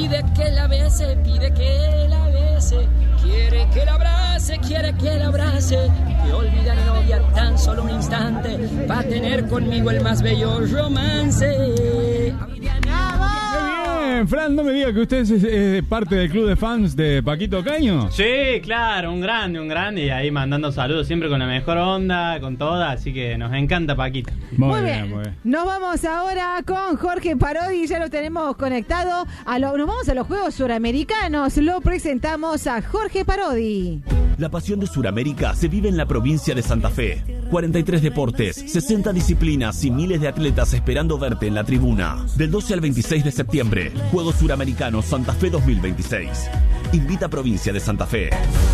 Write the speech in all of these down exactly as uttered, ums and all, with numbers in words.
Pide que la bese, pide que la bese. Quiere que la abrace, quiere que la abrace. Que olvida a mi novia tan solo un instante, va a tener conmigo el más bello romance. Fran, no me diga que usted es, es parte del club de fans de Paquito Caño. Sí, claro, un grande, un grande. Y ahí mandando saludos siempre con la mejor onda, con toda. Así que nos encanta Paquito. Muy, muy bien, bien, muy bien. Nos vamos ahora con Jorge Parodi. Ya lo tenemos conectado. A lo, nos vamos a los Juegos Suramericanos. Lo presentamos a Jorge Parodi. La pasión de Suramérica se vive en la provincia de Santa Fe. cuarenta y tres deportes, sesenta disciplinas y miles de atletas esperando verte en la tribuna. Del doce al veintiséis de septiembre, Juegos Suramericanos Santa Fe dos mil veintiséis. Invita a Provincia de Santa Fe.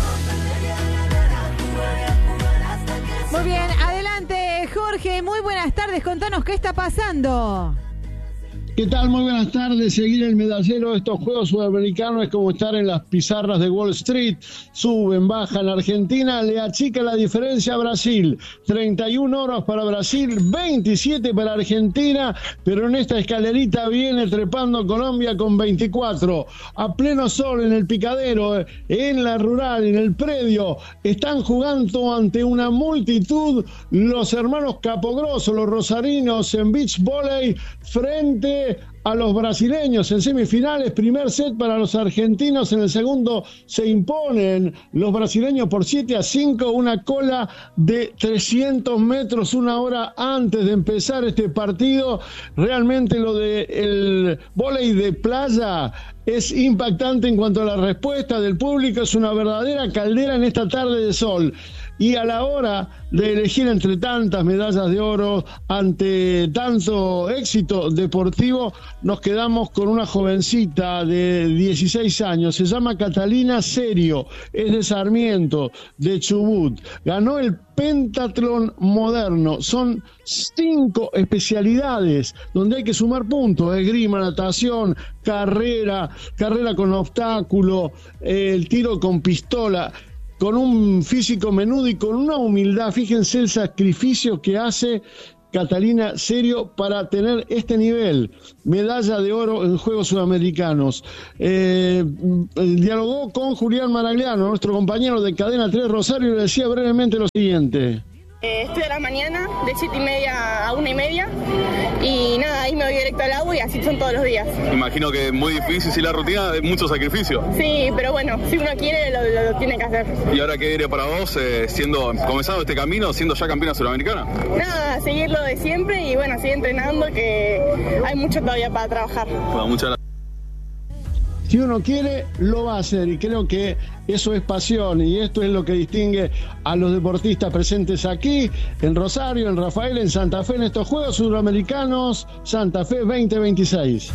Muy bien, adelante Jorge, muy buenas tardes, contanos qué está pasando. ¿Qué tal? Muy buenas tardes. Seguir el medallero de estos Juegos Sudamericanos es como estar en las pizarras de Wall Street. Suben, bajan. Argentina le achica la diferencia a Brasil. treinta y una horas para Brasil, veintisiete para Argentina, pero en esta escalerita viene trepando Colombia con veinticuatro. A pleno sol en el picadero, en la rural, en el predio, están jugando ante una multitud los hermanos Capogrosso, los rosarinos en beach volley frente a los brasileños en semifinales. Primer set para los argentinos, en el segundo se imponen los brasileños por siete a cinco, una cola de trescientos metros una hora antes de empezar este partido. Realmente lo del vóley de playa es impactante en cuanto a la respuesta del público, es una verdadera caldera en esta tarde de sol. Y a la hora de elegir entre tantas medallas de oro, ante tanto éxito deportivo, nos quedamos con una jovencita de dieciséis años, se llama Catalina Serio, es de Sarmiento, de Chubut, ganó el pentatlón moderno, son cinco especialidades donde hay que sumar puntos, esgrima, natación, carrera, carrera con obstáculo, eh, el tiro con pistola, con un físico menudo y con una humildad. Fíjense el sacrificio que hace Catalina Serio para tener este nivel, medalla de oro en Juegos Sudamericanos. Eh, dialogó con Julián Maragliano, nuestro compañero de Cadena tres Rosario, y le decía brevemente lo siguiente. Eh, estoy a la mañana, de siete y media a una y media, y nada, ahí me voy directo al agua y así son todos los días. Imagino que es muy difícil, si la rutina es mucho sacrificio. Sí, pero bueno, si uno quiere, lo, lo, lo tiene que hacer. ¿Y ahora qué diría para vos, eh, siendo comenzado este camino, siendo ya campeona suramericana? Nada, seguirlo de siempre y bueno, seguir entrenando, que hay mucho todavía para trabajar. Bueno, muchas gracias. Si uno quiere, lo va a hacer, y creo que eso es pasión, y esto es lo que distingue a los deportistas presentes aquí, en Rosario, en Rafael, en Santa Fe, en estos Juegos Suramericanos Santa Fe veinte veintiséis.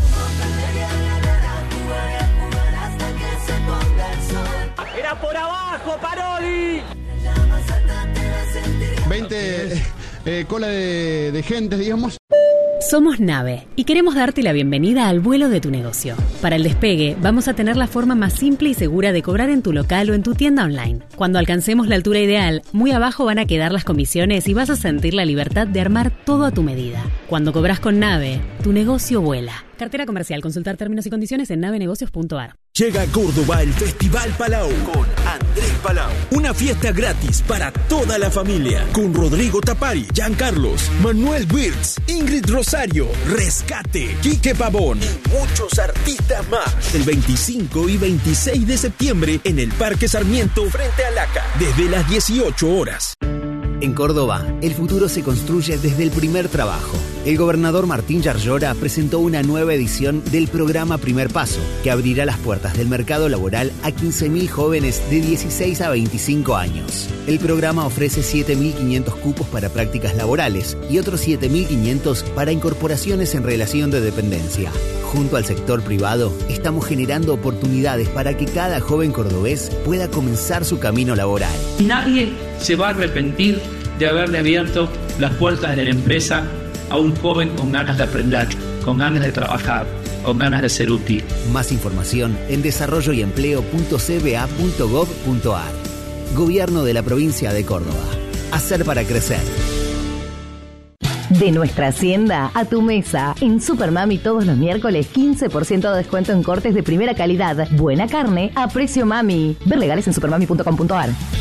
¡Era por abajo, Parodi! veinte eh, cola de, de gente, digamos. Somos Nave y queremos darte la bienvenida al vuelo de tu negocio. Para el despegue, vamos a tener la forma más simple y segura de cobrar en tu local o en tu tienda online. Cuando alcancemos la altura ideal, muy abajo van a quedar las comisiones y vas a sentir la libertad de armar todo a tu medida. Cuando cobras con Nave, tu negocio vuela. Cartera comercial. Consultar términos y condiciones en nave negocios punto a r. Llega a Córdoba el Festival Palau con Andrés Palau. Una fiesta gratis para toda la familia con Rodrigo Tapari, Giancarlos, Manuel Wirtz, Ingrid Rosario, Rescate, Quique Pavón y muchos artistas más. El veinticinco y veintiséis de septiembre en el Parque Sarmiento frente a Laca desde las dieciocho horas. En Córdoba, el futuro se construye desde el primer trabajo. El gobernador Martín Yarlora presentó una nueva edición del programa Primer Paso, que abrirá las puertas del mercado laboral a quince mil jóvenes de dieciséis a veinticinco años. El programa ofrece siete mil quinientos cupos para prácticas laborales y otros siete mil quinientos para incorporaciones en relación de dependencia. Junto al sector privado, estamos generando oportunidades para que cada joven cordobés pueda comenzar su camino laboral. Nadie se va a arrepentir de haberle abierto las puertas de la empresa a un joven con ganas de aprender, con ganas de trabajar, con ganas de ser útil. Más información en desarrollo y empleo punto c b a punto gov punto a r. Gobierno de la provincia de Córdoba. Hacer para crecer. De nuestra hacienda a tu mesa. En Supermami todos los miércoles quince por ciento de descuento en cortes de primera calidad. Buena carne a precio mami. Ver legales en supermami punto com punto ar.